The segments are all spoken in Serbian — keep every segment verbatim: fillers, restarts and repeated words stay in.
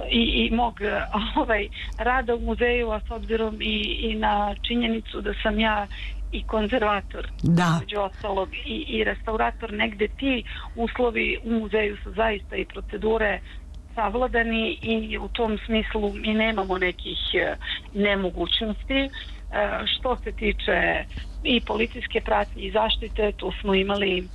i, i mog ovaj, rada u muzeju, a s obzirom i, i na činjenicu da sam ja i konzervator, da. među ostalog, i, i restaurator, negde ti uslovi u muzeju su zaista i procedure savladani i u tom smislu mi nemamo nekih nemogućnosti. Što se tiče i policijske pratnje i zaštite, tu smo imali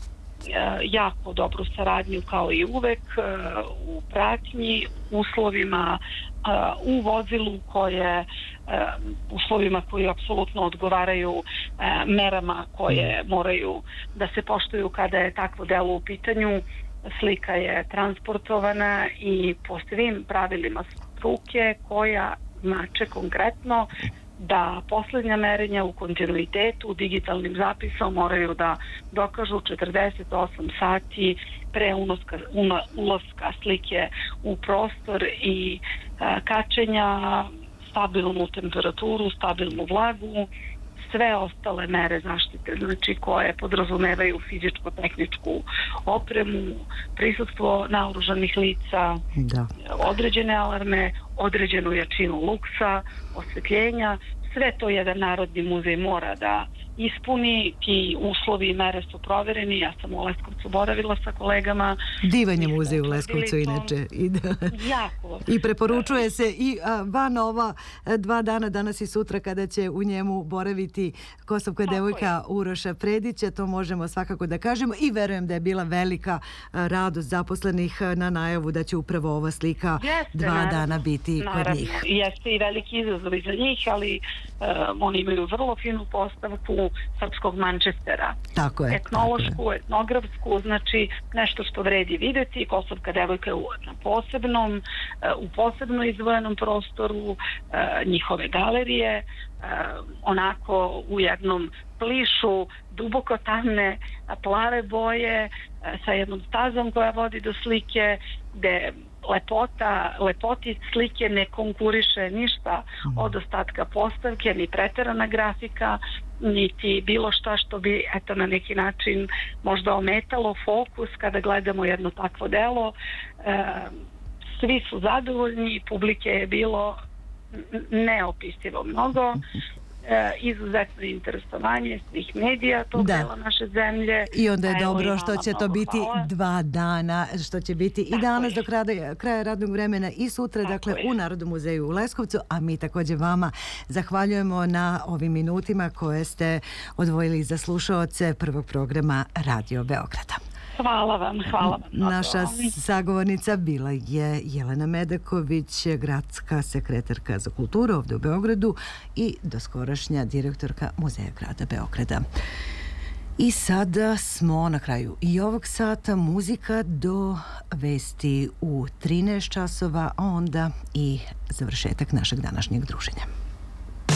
jako dobru saradnju kao i uvek u pratnji, uslovima u vozilu koje uslovima koji apsolutno odgovaraju merama koje moraju da se poštuju kada je takvo delo u pitanju. Slika je transportovana i po svim pravilima struke koja znače konkretno da poslednja merenja u kontinuitetu digitalnim zapisom moraju da dokažu četrdeset osam sati pre unoska, una, ulaska slike u prostor i a, kačenja, stabilnu temperaturu, stabilnu vlagu, sve ostale mere zaštite, znači koje podrazumevaju fizičko-tehničku opremu, prisustvo naoružanih lica, da. određene alarme, određenu jačinu luksa, osvetljenja, sve to jedan narodni muzej mora da ispuni. Ti uslovi i mere su provereni. Ja sam u Leskovcu boravila sa kolegama. Divan je muzej u Leskovcu inače. I, da. Jako. I preporučuje se i a, van ova dva dana, danas i sutra, kada će u njemu boraviti kosovka devojka Uroša Predića. To možemo svakako da kažemo i verujem da je bila velika a, radost zaposlenih na najavu da će upravo ova slika Jeste, dva naravno, dana biti naravno. kod njih. Jeste i veliki izazov za njih, ali um, oni imaju vrlo finu postavku srpskog Mančestera. Tako je. Etnološku, tako je. etnografsku, znači nešto što vredi videti. Kosovka devojka je u, na posebnom, u posebno izdvojenom prostoru njihove galerije, onako u jednom plišu duboko tamne plave boje sa jednom stazom koja vodi do slike, gde lepota, lepoti slike ne konkuriše ništa od ostatka postavke, ni preterana grafika, niti bilo šta što bi eto na neki način možda ometalo fokus kada gledamo jedno takvo delo. E, svi su zadovoljni, publike je bilo neopisivo mnogo. E, izuzetno interesovanje svih medija tog da. dela naše zemlje. I onda je Evo, dobro što će to biti hvala. dva dana, što će biti i danas do kraja, kraja radnog vremena i sutra, tako dakle je. U Narodnom muzeju u Leskovcu, a mi također vama zahvaljujemo na ovim minutima koje ste odvojili za slušaoce prvog programa Radio Beograda. Hvala vam, hvala vam. Naša sagovornica bila je Jelena Medaković, gradska sekretarka za kulturu ovdje u Beogradu i doskorašnja direktorka Muzeja grada Beograda. I sada smo na kraju i ovog sata, muzika do vesti u trinaest časova, a onda i završetak našeg današnjeg druženja.